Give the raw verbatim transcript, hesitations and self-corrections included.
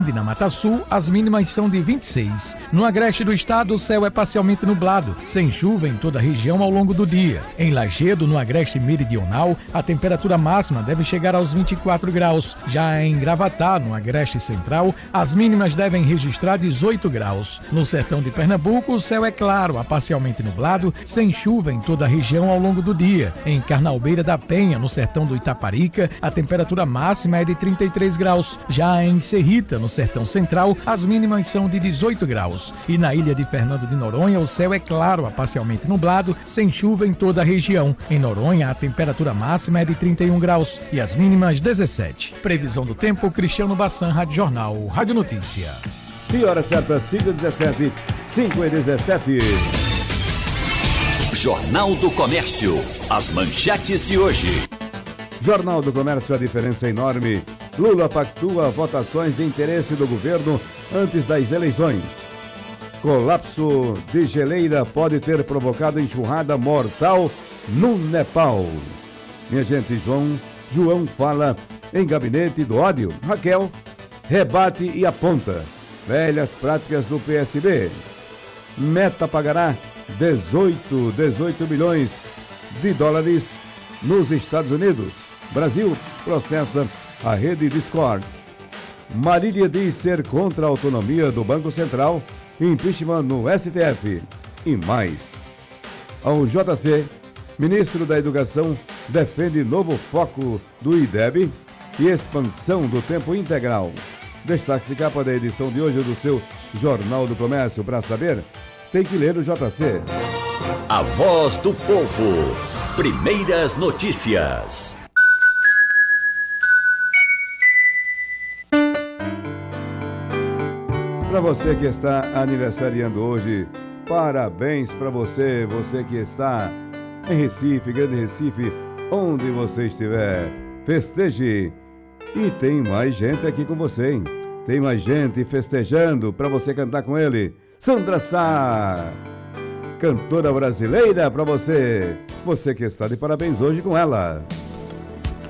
Na Mata Sul, as mínimas são de vinte e seis. No agreste do estado, o céu é parcialmente nublado, sem chuva em toda a região ao longo do dia. Em Lagedo, no agreste meridional, a temperatura máxima deve chegar aos vinte e quatro graus. Já em Gravatá, no agreste central, as mínimas devem registrar dezoito graus. No sertão de Pernambuco, o céu é claro, a parcialmente nublado, sem chuva em toda a região ao longo do dia. Em Carnalbeira da Penha, no sertão do Itaparica, a temperatura máxima é de trinta e três graus. Já em Serrita, no sertão central, as mínimas são de dezoito graus. E na ilha de Fernando de Noronha, o céu é claro, a parcialmente nublado, sem chuva em toda a região. Em Noronha, a temperatura máxima é de trinta e um graus e as mínimas dezessete. Previsão do tempo, Cristiano Bassan, Rádio Jornal, Rádio Notícia. E hora certa, cinco e dezessete, cinco e dezessete. Jornal do Comércio, as manchetes de hoje. Jornal do Comércio, a diferença é enorme. Lula pactua votações de interesse do governo antes das eleições. Colapso de geleira pode ter provocado enxurrada mortal no Nepal. Minha gente, João, João fala em gabinete do ódio. Raquel rebate e aponta velhas práticas do P S B. Meta pagará dezoito, dezoito milhões de dólares nos Estados Unidos. Brasil processa a rede Discord. Marília diz ser contra a autonomia do Banco Central, impeachment no S T F e mais. Ao J C, ministro da Educação defende novo foco do I D E B e expansão do tempo integral. Destaque de capa da edição de hoje do seu Jornal do Comércio. Para saber, tem que ler o J C. A voz do povo. Primeiras notícias. Para você que está aniversariando hoje, parabéns para você, você que está em Recife, Grande Recife, onde você estiver, festeje. E tem mais gente aqui com você, hein? Tem mais gente festejando para você cantar com ele. Sandra Sá, cantora brasileira para você, você que está de parabéns hoje com ela.